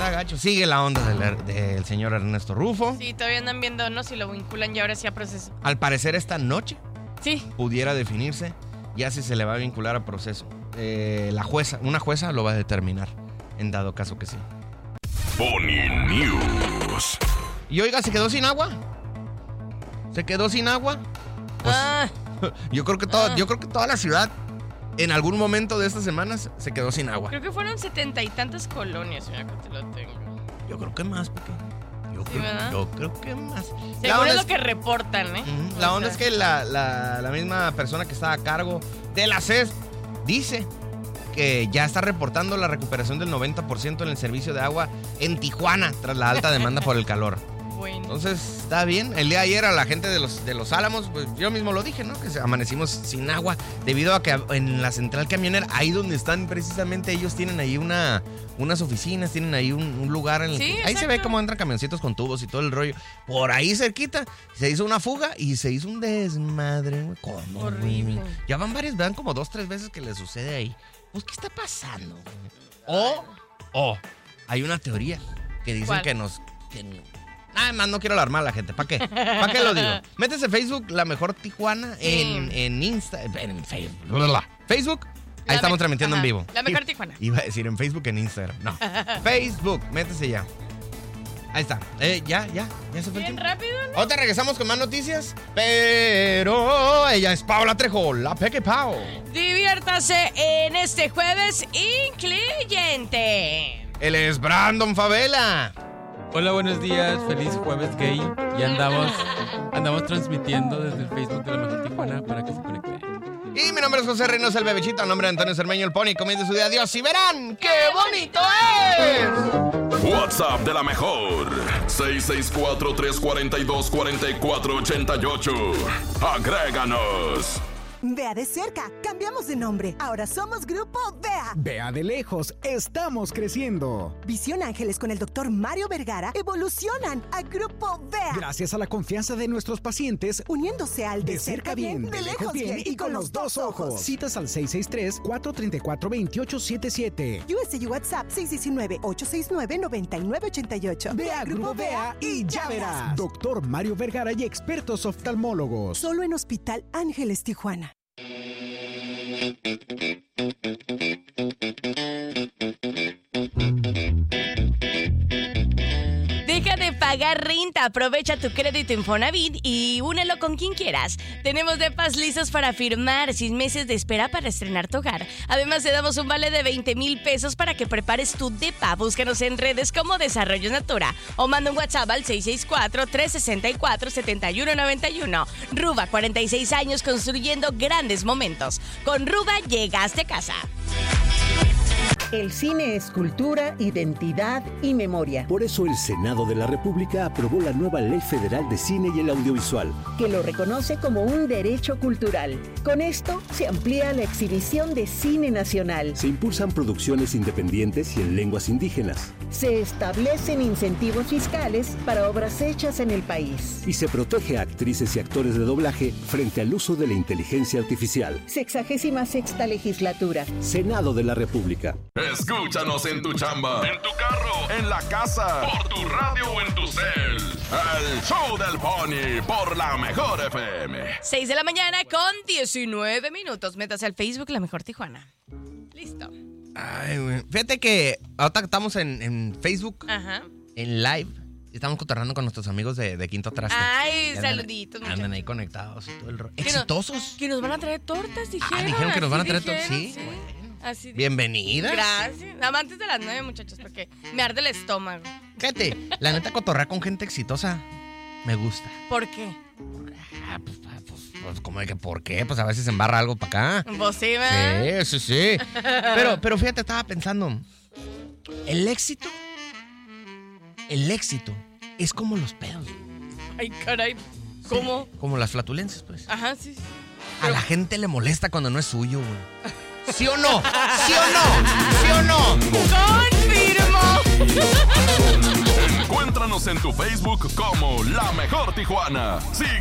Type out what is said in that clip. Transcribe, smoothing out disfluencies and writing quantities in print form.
está gacho. Sigue la onda del señor Ernesto Rufo. Sí, todavía andan viendo, ¿no? Si lo vinculan ya ahora sí a proceso. Al parecer esta noche Sí. pudiera definirse ya si se le va a vincular a proceso. Una jueza lo va a determinar, en dado caso que sí. Pony News. Y oiga, ¿se quedó sin agua? ¿Se quedó sin agua? Pues, yo creo que toda la ciudad en algún momento de estas semanas se quedó sin agua. Creo que fueron 70 y tantas colonias, mira que te lo tengo. Yo creo que más, porque yo creo que más. Seguro es lo que reportan, ¿eh? La onda es que la misma persona que está a cargo de la CES dice que ya está reportando la recuperación del 90% en el servicio de agua en Tijuana tras la alta demanda por el calor. Bueno. Entonces, está bien. El día de ayer a la gente de los Álamos, pues yo mismo lo dije, ¿no? Que amanecimos sin agua debido a que en la central camionera, ahí donde están precisamente, ellos tienen ahí unas oficinas, tienen ahí un lugar en el que ahí se ve cómo entran camioncitos con tubos y todo el rollo. Por ahí cerquita se hizo una fuga y se hizo un desmadre. ¿Cómo? Horrible. Ya van van como 2-3 veces que le sucede ahí. Pues, ¿qué está pasando? O hay una teoría que dicen ¿Cuál? que nada más no quiero alarmar a la gente. ¿Para qué? ¿Para qué lo digo? Métese Facebook, La Mejor Tijuana, en Insta, en Facebook. Ahí estamos transmitiendo en vivo. La Mejor Tijuana. Iba a decir en Facebook, en Instagram. No. Facebook, métese ya. Ahí está. Ya se fue el Bien tiempo. rápido, ¿no? Ahorita regresamos con más noticias. Pero ella es Paola Trejo, la Peque Pao. Diviértase en este jueves incluyente. Él es Brandon Favela. Hola, buenos días, feliz jueves gay. Y andamos transmitiendo desde el Facebook de La Mejor Tijuana para que se conecten. Y mi nombre es José Reynoso, el Bebechito, a nombre de Antonio Cermeño, el Pony. Comienza su día, adiós y verán qué bonito es. WhatsApp de La Mejor 664-342-4488. Agréganos. Vea de cerca, cambiamos de nombre. Ahora somos Grupo Vea. Vea de lejos, estamos creciendo. Visión Ángeles con el Dr. Mario Vergara evolucionan a Grupo Vea. Gracias a la confianza de nuestros pacientes, uniéndose al de cerca bien, de lejos bien y con los dos ojos. Citas al 663-434-2877. USG WhatsApp 619-869-9988. Vea Grupo Vea y ya verás. Dr. Mario Vergara y expertos oftalmólogos. Solo en Hospital Ángeles Tijuana. Deja de pagar renta, aprovecha tu crédito Infonavit y únelo con quien quieras. Tenemos depas listos para firmar, 6 meses de espera para estrenar tu hogar. Además, te damos un vale de 20,000 pesos para que prepares tu depa. Búscanos en redes como Desarrollo Natura o manda un WhatsApp al 664-364-7191. Ruba, 46 años construyendo grandes momentos. Con Ruba llegaste a casa. El cine es cultura, identidad y memoria. Por eso el Senado de la República aprobó la nueva Ley Federal de Cine y el Audiovisual, que lo reconoce como un derecho cultural. Con esto se amplía la exhibición de cine nacional. Se impulsan producciones independientes y en lenguas indígenas. Se establecen incentivos fiscales para obras hechas en el país. Y se protege a actrices y actores de doblaje frente al uso de la inteligencia artificial. 66ª legislatura. Senado de la República. Escúchanos en tu chamba, en tu carro, en la casa, por tu radio o en tu cel. El show del Pony por La Mejor FM. 6 de la mañana con 19 minutos. Métase al Facebook La Mejor Tijuana. Listo. Ay, güey. Fíjate que ahorita estamos en Facebook, en live. Estamos cotorreando con nuestros amigos de Quinto Traste. Ay, saluditos, muchachos. Andan ahí conectados y todo el rollo. ¿Exitosos? Que nos van a traer tortas, dijeron. Dijeron que nos van a traer tortas. Sí. Así bienvenidas. Gracias. Nada más antes de las 9, muchachos, porque me arde el estómago. Fíjate, la neta, cotorrear con gente exitosa me gusta. ¿Por qué? Pues como de que ¿por qué? Pues a veces embarra algo para acá. Pues sí, ¿verdad? Sí. Pero fíjate, estaba pensando, el éxito es como los pedos. Ay, caray. ¿Cómo? Sí, como las flatulencias, pues. Ajá, sí. A la gente le molesta cuando no es suyo, güey. ¿Sí o no? ¿Sí o no? ¿Sí o no? ¡Confirmo! Encuéntranos en tu Facebook como La Mejor Tijuana. Sigue